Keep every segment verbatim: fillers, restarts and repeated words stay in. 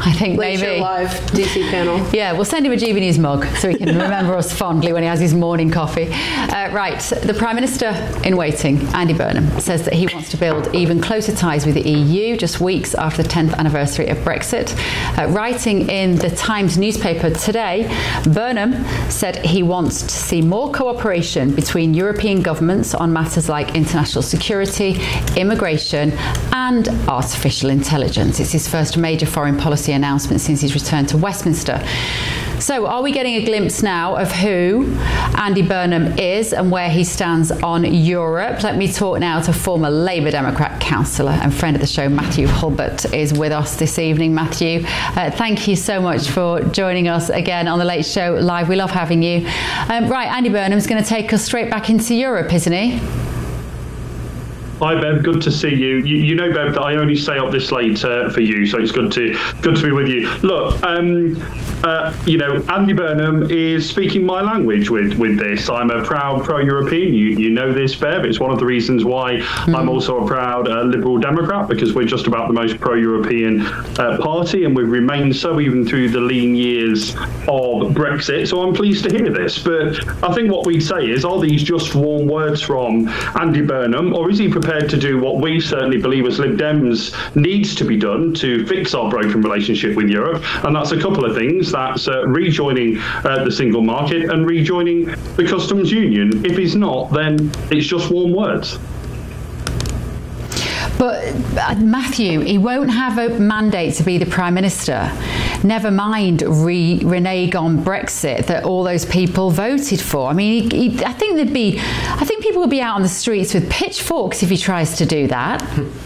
I think Late maybe. Show Live D C panel. Yeah, we'll send him a G B News mug so he can remember us fondly when he has his morning coffee. Uh, right, the Prime Minister in waiting, Andy Burnham, says that he wants to build even closer ties with the E U just weeks after the tenth anniversary of Brexit. Uh, writing in the Times newspaper today, Burnham said he wants to see more cooperation between European governments on matters like international security, immigration and artificial intelligence. It's his first major foreign policy announcement since his return to Westminster. So are we getting a glimpse now of who Andy Burnham is and where he stands on Europe? Let me talk now to former Labour Democrat councillor and friend of the show, Matthew Hulbert, is with us this evening. Matthew, uh, thank you so much for joining us again on The Late Show Live. We love having you. Um, right, Andy Burnham's going to take us straight back into Europe, isn't he? Hi Bev, good to see you. You, you know, Bev, that I only stay up this late uh, for you, so it's good to good to be with you. Look, um, uh, you know, Andy Burnham is speaking my language with, with this. I'm a proud pro-European. You you know this, Bev. It's one of the reasons why mm. I'm also a proud uh, Liberal Democrat, because we're just about the most pro-European uh, party, and we've remained so even through the lean years of Brexit. So I'm pleased to hear this. But I think what we'd say is, are these just warm words from Andy Burnham, or is he prepared to do what we certainly believe as Lib Dems needs to be done to fix our broken relationship with Europe? And that's a couple of things. That's uh, rejoining uh, the single market and rejoining the customs union. If he's not, then it's just warm words. But uh, Matthew, he won't have a mandate to be the Prime Minister. Never mind re- renege on Brexit that all those people voted for. I mean, he, he, I think there'd be, I think people would be out on the streets with pitchforks if he tries to do that.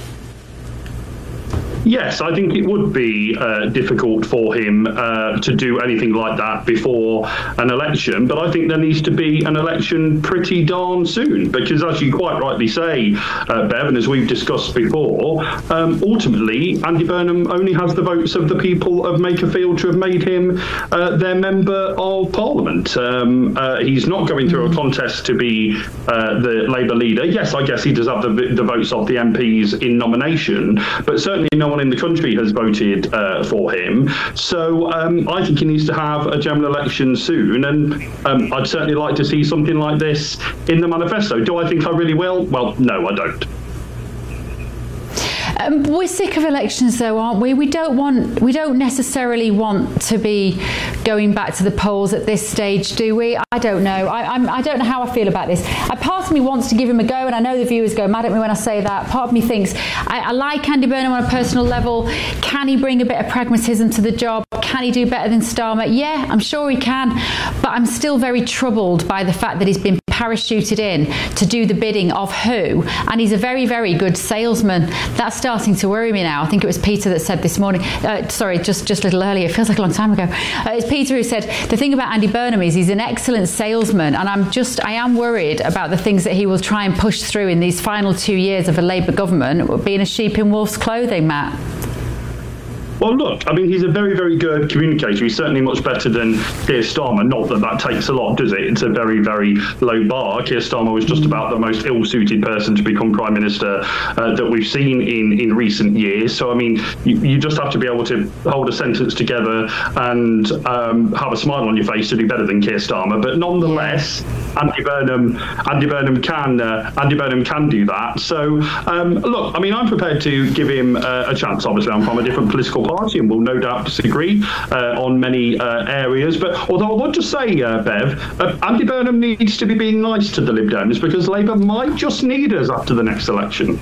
Yes, I think it would be uh, difficult for him uh, to do anything like that before an election. But I think there needs to be an election pretty darn soon, because as you quite rightly say, uh, Bev, and as we've discussed before, um, ultimately, Andy Burnham only has the votes of the people of Makerfield to have made him uh, their Member of Parliament. Um, uh, he's not going through a contest to be uh, the Labour leader. Yes, I guess he does have the, the votes of the M Ps in nomination, but certainly no one in the country has voted uh, for him. So um, I think he needs to have a general election soon, and um, I'd certainly like to see something like this in the manifesto. Do I think I really will? Well, no, I don't. Um, we're sick of elections, though, aren't we? We don't want, we don't necessarily want to be going back to the polls at this stage, do we? I don't know. I, I'm, I don't know how I feel about this. A part of me wants to give him a go, and I know the viewers go mad at me when I say that. Part of me thinks I, I like Andy Burnham on a personal level. Can he bring a bit of pragmatism to the job? Can he do better than Starmer? Yeah, I'm sure he can. But I'm still very troubled by the fact that he's been parachuted in to do the bidding of who? And he's a very, very good salesman. That's starting to worry me now. I think it was Peter that said this morning, uh, sorry, just, just a little earlier, it feels like a long time ago. Uh, it's Peter who said, the thing about Andy Burnham is he's an excellent salesman, and I'm just, I am worried about the things that he will try and push through in these final two years of a Labour government, being a sheep in wolf's clothing, Matt. Well, look, I mean, he's a very, very good communicator. He's certainly much better than Keir Starmer. Not that that takes a lot, does it? It's a very, very low bar. Keir Starmer was just about the most ill-suited person to become Prime Minister uh, that we've seen in, in recent years. So, I mean, you, you just have to be able to hold a sentence together and um, have a smile on your face to do better than Keir Starmer. But nonetheless, Andy Burnham, Andy Burnham can, uh, Andy Burnham can do that. So, um, look, I mean, I'm prepared to give him uh, a chance. Obviously, I'm from a different political party and will no doubt disagree uh, on many uh, areas. But although I would just say, uh, Bev, uh, Andy Burnham needs to be being nice to the Lib Dems, because Labour might just need us after the next election.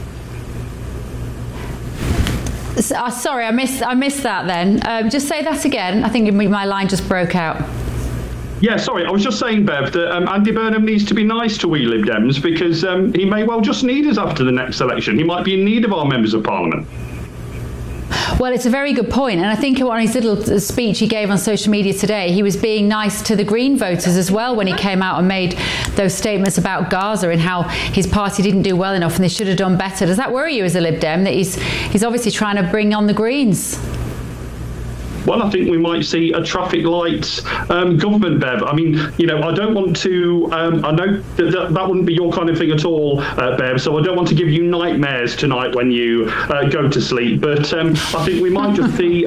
So, uh, sorry, I missed, I missed that then. Um, just say that again. I think my line just broke out. Yeah, sorry, I was just saying, Bev, that um, Andy Burnham needs to be nice to we Lib Dems, because um, he may well just need us after the next election. He might be in need of our members of Parliament. Well, it's a very good point, and I think on his little speech he gave on social media today, he was being nice to the Green voters as well when he came out and made those statements about Gaza and how his party didn't do well enough and they should have done better. Does that worry you as a Lib Dem, that he's he's obviously trying to bring on the Greens? Well, I think we might see a traffic lights um, government, Bev. I mean, you know, I don't want to, um, I know that, that that wouldn't be your kind of thing at all, uh, Bev, so I don't want to give you nightmares tonight when you uh, go to sleep, but um, I think we might just see